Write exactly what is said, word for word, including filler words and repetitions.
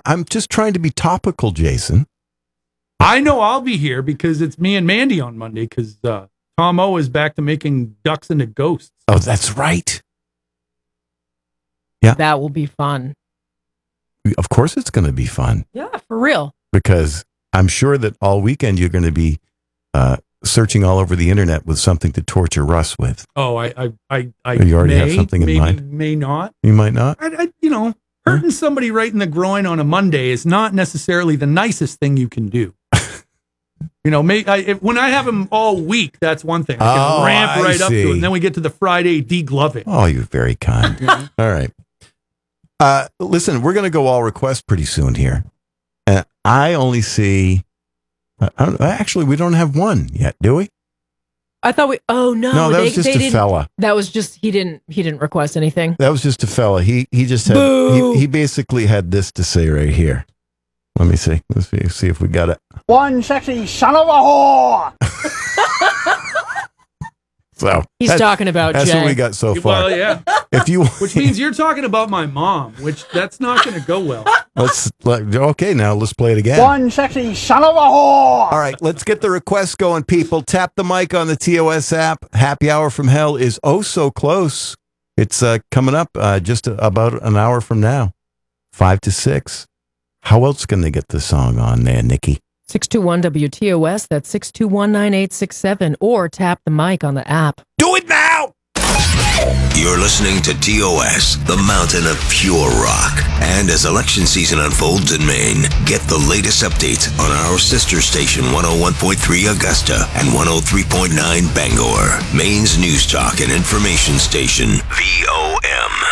I'm just trying to be topical, Jason. I know I'll be here because it's me and Mandy on Monday because uh, Tom O is back to making ducks into ghosts. Oh, that's right. Yeah. That will be fun. Of course it's going to be fun. Yeah, for real. Because I'm sure that all weekend you're going to be uh, searching all over the internet with something to torture Russ with. Oh, I, I, I, I you already may, have something in maybe, mind? May not. You might not. I, I, you know, hurting huh? somebody right in the groin on a Monday is not necessarily the nicest thing you can do. You know, may, I, if, when I have them all week, that's one thing. I can oh, ramp I right see. up to it, and then we get to the Friday degloving. Oh, you're very kind. All right. Uh, listen, we're going to go all request pretty soon here. And I only see, uh, I don't, actually, we don't have one yet, do we? I thought we, oh no. No, that they, was just they a didn't, fella. That was just, he didn't, he didn't request anything. That was just a fella. He, he just had, he, he basically had this to say right here. Let me see. Let's see, see if we got it. One sexy son of a whore. So he's talking about that's Jay. what we got so far. Well, yeah. If you, which means you're talking about my mom, which that's not going to go well. Let's let, okay. Now let's play it again. One sexy son of a whore. All right, let's get the requests going, people. Tap the mic on the T O S app. Happy Hour from Hell is oh so close. It's uh, coming up uh, just about an hour from now, five to six. How else can they get the song on there, Nikki? six two one W T O S, that's six two one, nine eight six seven, or tap the mic on the app. Do it now! You're listening to T O S, the mountain of pure rock. And as election season unfolds in Maine, get the latest updates on our sister station one oh one point three Augusta and one oh three point nine Bangor. Maine's news talk and information station, V O M.